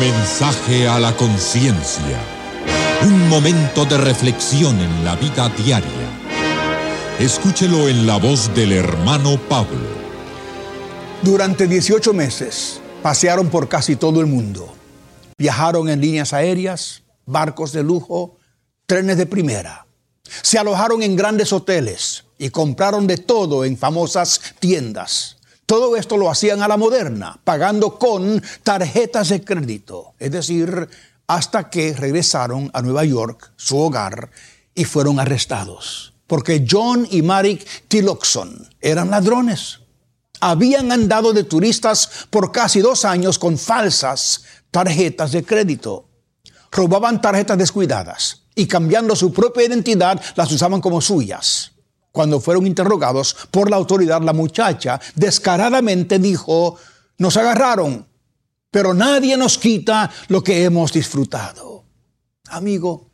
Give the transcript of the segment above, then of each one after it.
Mensaje a la conciencia. Un momento de reflexión en la vida diaria. Escúchelo en la voz del hermano Pablo. Durante 18 meses pasearon por casi todo el mundo. Viajaron en líneas aéreas, barcos de lujo, trenes de primera. Se alojaron en grandes hoteles y compraron de todo en famosas tiendas. Todo esto lo hacían a la moderna, pagando con tarjetas de crédito. Es decir, hasta que regresaron a Nueva York, su hogar, y fueron arrestados. Porque John y Mary Tillotson eran ladrones. Habían andado de turistas por casi 2 años con falsas tarjetas de crédito. Robaban tarjetas descuidadas y cambiando su propia identidad las usaban como suyas. Cuando fueron interrogados por la autoridad, la muchacha descaradamente dijo: nos agarraron, pero nadie nos quita lo que hemos disfrutado. Amigo,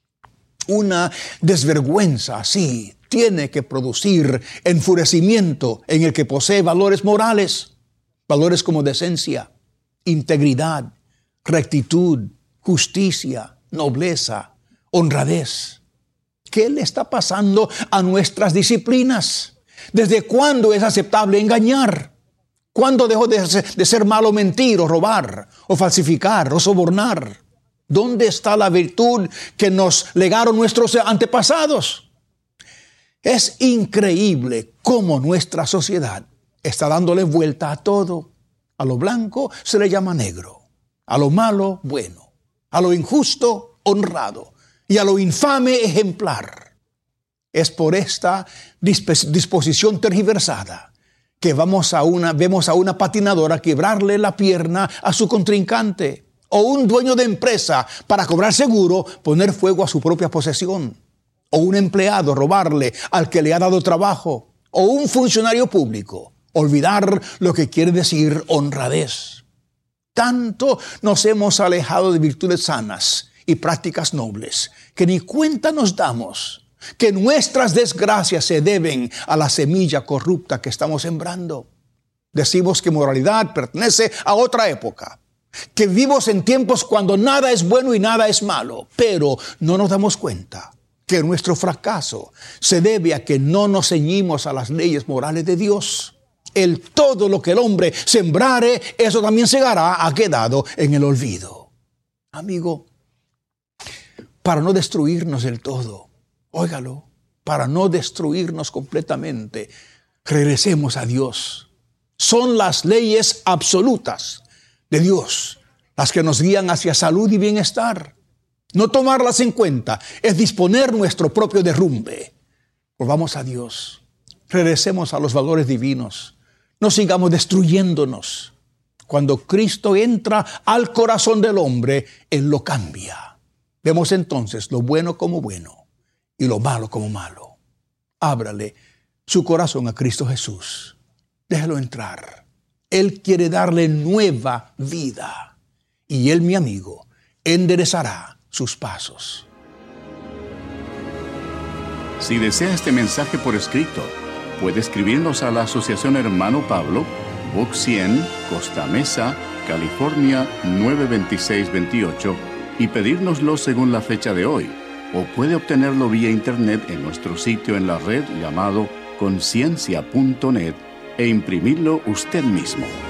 una desvergüenza así tiene que producir enfurecimiento en el que posee valores morales, valores como decencia, integridad, rectitud, justicia, nobleza, honradez. ¿Qué le está pasando a nuestras disciplinas? ¿Desde cuándo es aceptable engañar? ¿Cuándo dejó de ser malo mentir o robar o falsificar o sobornar? ¿Dónde está la virtud que nos legaron nuestros antepasados? Es increíble cómo nuestra sociedad está dándole vuelta a todo. A lo blanco se le llama negro, a lo malo bueno, a lo injusto honrado y a lo infame ejemplar. Es por esta disposición tergiversada que vemos a una patinadora quebrarle la pierna a su contrincante, o un dueño de empresa, para cobrar seguro, poner fuego a su propia posesión, o un empleado robarle al que le ha dado trabajo, o un funcionario público olvidar lo que quiere decir honradez. Tanto nos hemos alejado de virtudes sanas y prácticas nobles que ni cuenta nos damos que nuestras desgracias se deben a la semilla corrupta que estamos sembrando. Decimos que moralidad pertenece a otra época, que vivimos en tiempos cuando nada es bueno y nada es malo, pero no nos damos cuenta que nuestro fracaso se debe a que no nos ceñimos a las leyes morales de Dios. Todo lo que el hombre sembrare, eso también segará, ha quedado en el olvido. Amigo, para no destruirnos del todo, óigalo, para no destruirnos completamente, regresemos a Dios. Son las leyes absolutas de Dios las que nos guían hacia salud y bienestar. No tomarlas en cuenta es disponer nuestro propio derrumbe. Volvamos a Dios, regresemos a los valores divinos, no sigamos destruyéndonos. Cuando Cristo entra al corazón del hombre, Él lo cambia. Vemos entonces lo bueno como bueno y lo malo como malo. Ábrale su corazón a Cristo Jesús. Déjalo entrar. Él quiere darle nueva vida. Y Él, mi amigo, enderezará sus pasos. Si desea este mensaje por escrito, puede escribirnos a la Asociación Hermano Pablo, Box 100, Costa Mesa, California 92628, y pedírnoslo según la fecha de hoy. O puede obtenerlo vía internet en nuestro sitio en la red llamado conciencia.net e imprimirlo usted mismo.